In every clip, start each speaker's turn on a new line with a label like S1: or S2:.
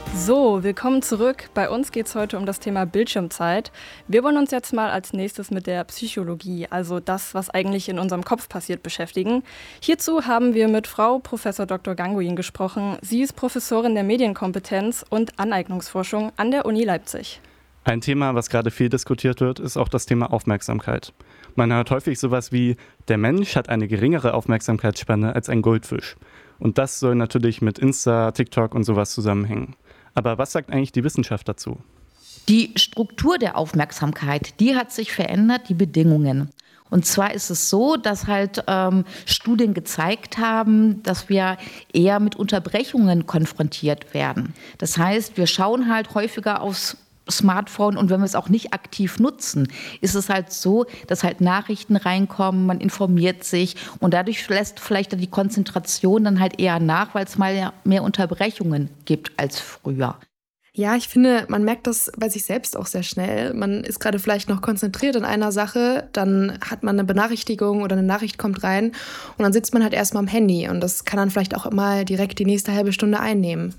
S1: So, willkommen zurück. Bei uns geht es heute um das Thema Bildschirmzeit. Wir wollen uns jetzt mal als nächstes mit der Psychologie, also das, was eigentlich in unserem Kopf passiert, beschäftigen. Hierzu haben wir mit Frau Prof. Dr. Ganguin gesprochen. Sie ist Professorin der Medienkompetenz und Aneignungsforschung an der Uni Leipzig.
S2: Ein Thema, was gerade viel diskutiert wird, ist auch das Thema Aufmerksamkeit. Man hört häufig sowas wie, der Mensch hat eine geringere Aufmerksamkeitsspanne als ein Goldfisch. Und das soll natürlich mit Insta, TikTok und sowas zusammenhängen. Aber was sagt eigentlich die Wissenschaft dazu?
S3: Die Struktur der Aufmerksamkeit, die hat sich verändert, die Bedingungen. Und zwar ist es so, dass halt Studien gezeigt haben, dass wir eher mit Unterbrechungen konfrontiert werden. Das heißt, wir schauen halt häufiger aufs Smartphone und wenn wir es auch nicht aktiv nutzen, ist es halt so, dass halt Nachrichten reinkommen, man informiert sich und dadurch lässt vielleicht die Konzentration dann halt eher nach, weil es mal mehr Unterbrechungen gibt als früher.
S4: Ja, ich finde, man merkt das bei sich selbst auch sehr schnell. Man ist gerade vielleicht noch konzentriert in einer Sache, dann hat man eine Benachrichtigung oder eine Nachricht kommt rein und dann sitzt man halt erstmal am Handy und das kann dann vielleicht auch mal direkt die nächste halbe Stunde einnehmen.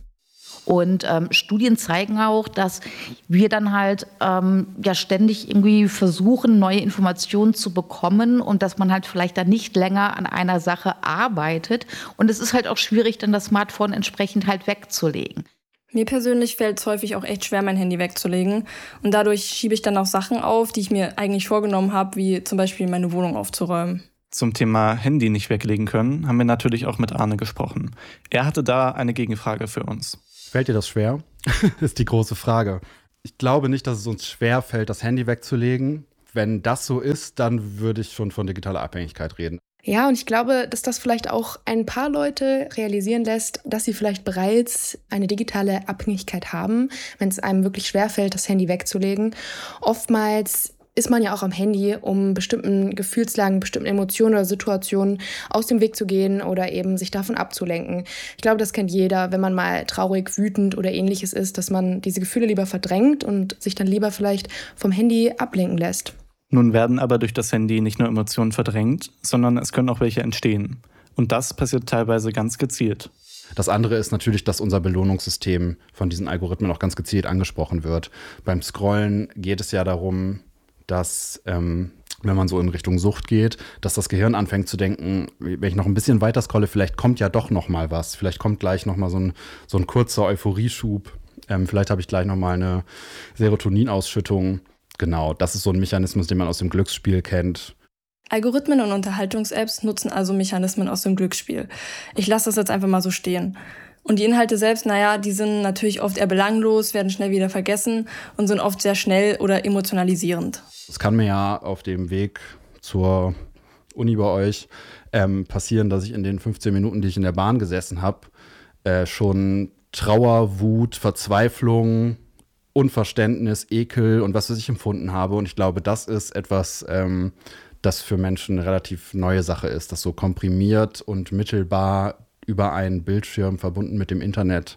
S3: Und Studien zeigen auch, dass wir dann halt ständig irgendwie versuchen, neue Informationen zu bekommen und dass man halt vielleicht dann nicht länger an einer Sache arbeitet. Und es ist halt auch schwierig, dann das Smartphone entsprechend halt wegzulegen.
S1: Mir persönlich fällt es häufig auch echt schwer, mein Handy wegzulegen. Und dadurch schiebe ich dann auch Sachen auf, die ich mir eigentlich vorgenommen habe, wie zum Beispiel meine Wohnung aufzuräumen.
S2: Zum Thema Handy nicht weglegen können, haben wir natürlich auch mit Arne gesprochen. Er hatte da eine Gegenfrage für uns.
S5: Fällt dir das schwer? Ist die große Frage. Ich glaube nicht, dass es uns schwer fällt, das Handy wegzulegen. Wenn das so ist, dann würde ich schon von digitaler Abhängigkeit reden.
S4: Ja, und ich glaube, dass das vielleicht auch ein paar Leute realisieren lässt, dass sie vielleicht bereits eine digitale Abhängigkeit haben, wenn es einem wirklich schwerfällt, das Handy wegzulegen. Oftmals ist man ja auch am Handy, um bestimmten Gefühlslagen, bestimmten Emotionen oder Situationen aus dem Weg zu gehen oder eben sich davon abzulenken. Ich glaube, das kennt jeder, wenn man mal traurig, wütend oder ähnliches ist, dass man diese Gefühle lieber verdrängt und sich dann lieber vielleicht vom Handy ablenken lässt.
S2: Nun werden aber durch das Handy nicht nur Emotionen verdrängt, sondern es können auch welche entstehen. Und das passiert teilweise ganz gezielt.
S5: Das andere ist natürlich, dass unser Belohnungssystem von diesen Algorithmen auch ganz gezielt angesprochen wird. Beim Scrollen geht es ja darum, dass, wenn man so in Richtung Sucht geht, dass das Gehirn anfängt zu denken, wenn ich noch ein bisschen weiter scrolle, vielleicht kommt ja doch noch mal was. Vielleicht kommt gleich noch mal so ein kurzer Euphorieschub. Vielleicht habe ich gleich noch mal eine Serotoninausschüttung. Genau, das ist so ein Mechanismus, den man aus dem Glücksspiel kennt.
S1: Algorithmen und Unterhaltungs-Apps nutzen also Mechanismen aus dem Glücksspiel. Ich lasse das jetzt einfach mal so stehen. Und die Inhalte selbst, die sind natürlich oft eher belanglos, werden schnell wieder vergessen und sind oft sehr schnell oder emotionalisierend.
S5: Es kann mir ja auf dem Weg zur Uni bei euch passieren, dass ich in den 15 Minuten, die ich in der Bahn gesessen habe, schon Trauer, Wut, Verzweiflung, Unverständnis, Ekel und was ich empfunden habe. Und ich glaube, das ist etwas, das für Menschen eine relativ neue Sache ist, das so komprimiert und mittelbar über einen Bildschirm verbunden mit dem Internet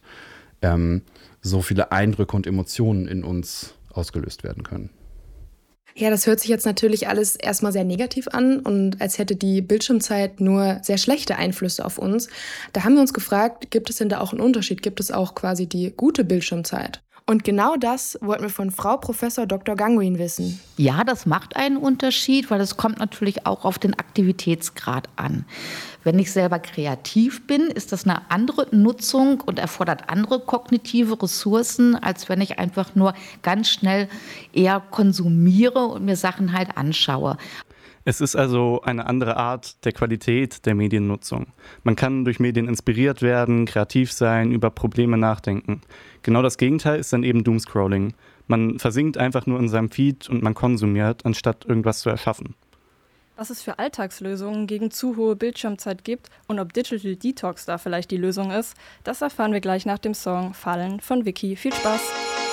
S5: so viele Eindrücke und Emotionen in uns ausgelöst werden können.
S4: Ja, das hört sich jetzt natürlich alles erstmal sehr negativ an und als hätte die Bildschirmzeit nur sehr schlechte Einflüsse auf uns. Da haben wir uns gefragt, gibt es denn da auch einen Unterschied? Gibt es auch quasi die gute Bildschirmzeit? Und genau das wollten wir von Frau Prof. Dr. Ganguin wissen.
S3: Ja, das macht einen Unterschied, weil es kommt natürlich auch auf den Aktivitätsgrad an. Wenn ich selber kreativ bin, ist das eine andere Nutzung und erfordert andere kognitive Ressourcen, als wenn ich einfach nur ganz schnell eher konsumiere und mir Sachen halt anschaue.
S2: Es ist also eine andere Art der Qualität der Mediennutzung. Man kann durch Medien inspiriert werden, kreativ sein, über Probleme nachdenken. Genau das Gegenteil ist dann eben Doomscrolling. Man versinkt einfach nur in seinem Feed und man konsumiert, anstatt irgendwas zu erschaffen.
S1: Was es für Alltagslösungen gegen zu hohe Bildschirmzeit gibt und ob Digital Detox da vielleicht die Lösung ist, das erfahren wir gleich nach dem Song Fallen von Vicky. Viel Spaß!